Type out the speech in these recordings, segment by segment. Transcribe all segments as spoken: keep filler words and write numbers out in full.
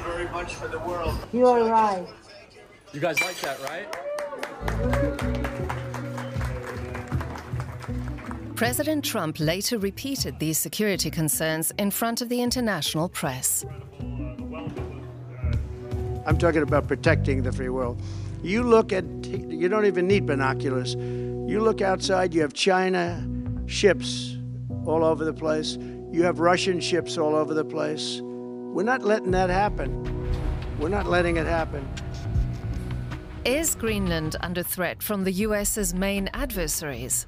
very much for the world. You're right. You guys like that, right? President Trump later repeated these security concerns in front of the international press. I'm talking about protecting the free world. You look at, you don't even need binoculars. You look outside, you have China ships all over the place. You have Russian ships all over the place. We're not letting that happen. We're not letting it happen. Is Greenland under threat from the U S's main adversaries?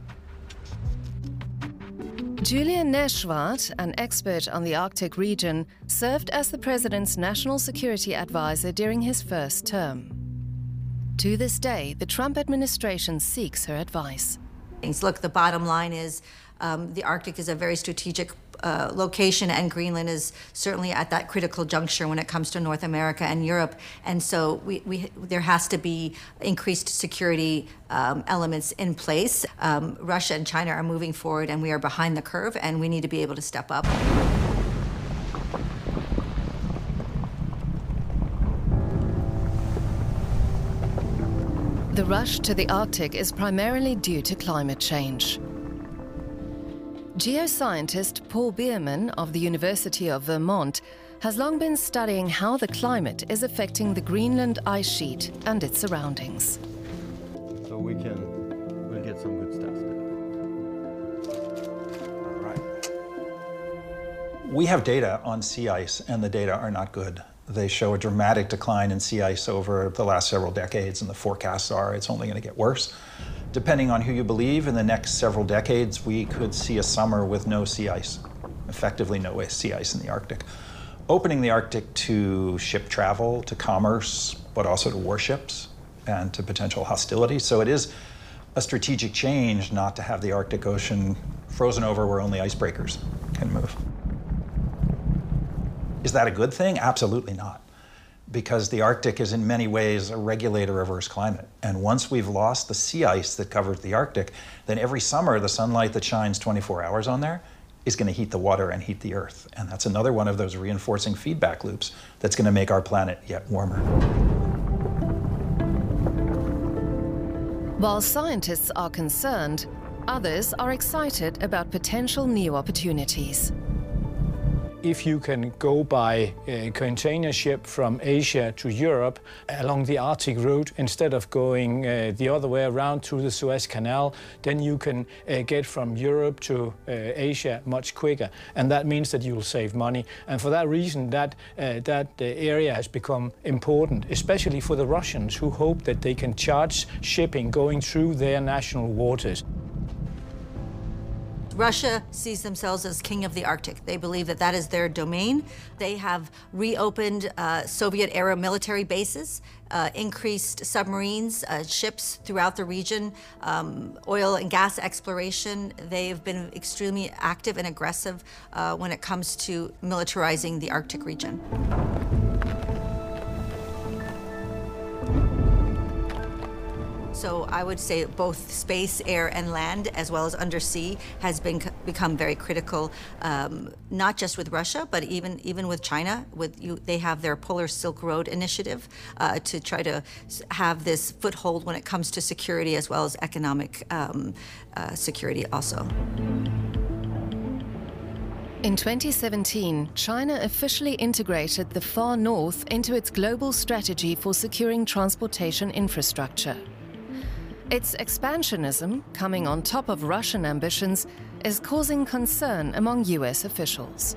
Julian Neschwart, an expert on the Arctic region, served as the president's national security advisor during his first term. To this day, the Trump administration seeks her advice. Look, the bottom line is um, the Arctic is a very strategic uh, location, and Greenland is certainly at that critical juncture when it comes to North America and Europe. And so we, we, there has to be increased security um, elements in place. Um, Russia and China are moving forward, and we are behind the curve, and we need to be able to step up. The rush to the Arctic is primarily due to climate change. Geoscientist Paul Bierman of the University of Vermont has long been studying how the climate is affecting the Greenland ice sheet and its surroundings. So we can we'll get some good stuff there. All right. We have data on sea ice, and the data are not good. They show a dramatic decline in sea ice over the last several decades, and the forecasts are it's only going to get worse. Depending on who you believe, in the next several decades, we could see a summer with no sea ice, effectively no sea ice in the Arctic. Opening the Arctic to ship travel, to commerce, but also to warships and to potential hostility. So it is a strategic change not to have the Arctic Ocean frozen over where only icebreakers can move. Is that a good thing? Absolutely not. Because the Arctic is in many ways a regulator of Earth's climate. And once we've lost the sea ice that covers the Arctic, then every summer the sunlight that shines twenty-four hours on there is going to heat the water and heat the Earth. And that's another one of those reinforcing feedback loops that's going to make our planet yet warmer. While scientists are concerned, others are excited about potential new opportunities. If you can go by a container ship from Asia to Europe along the Arctic route instead of going uh, the other way around through the Suez Canal, then you can uh, get from Europe to uh, Asia much quicker. And that means that you'll save money. And for that reason, that, uh, that uh, area has become important, especially for the Russians, who hope that they can charge shipping going through their national waters. Russia sees themselves as king of the Arctic. They believe that that is their domain. They have reopened uh, Soviet-era military bases, uh, increased submarines, uh, ships throughout the region, um, oil and gas exploration. They've been extremely active and aggressive uh, when it comes to militarizing the Arctic region. So I would say both space, air, and land, as well as undersea, has been become very critical, um, not just with Russia, but even even with China. With you, they have their Polar Silk Road initiative uh, to try to have this foothold when it comes to security as well as economic um, uh, security also. In twenty seventeen, China officially integrated the Far North into its global strategy for securing transportation infrastructure. Its expansionism, coming on top of Russian ambitions, is causing concern among U S officials.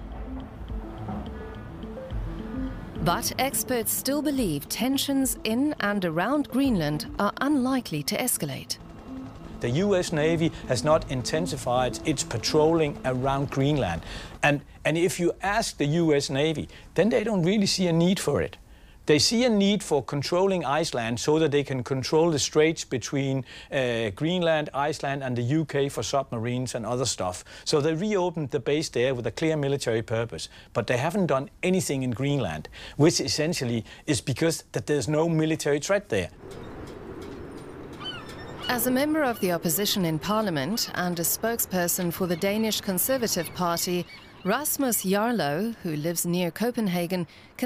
But experts still believe tensions in and around Greenland are unlikely to escalate. The U S Navy has not intensified its patrolling around Greenland. And, and if you ask the U S Navy, then they don't really see a need for it. They see a need for controlling Iceland so that they can control the straits between uh, Greenland, Iceland, and the U K for submarines and other stuff. So they reopened the base there with a clear military purpose. But they haven't done anything in Greenland, which essentially is because that there's no military threat there. As a member of the opposition in Parliament and a spokesperson for the Danish Conservative Party, Rasmus Jarlov, who lives near Copenhagen,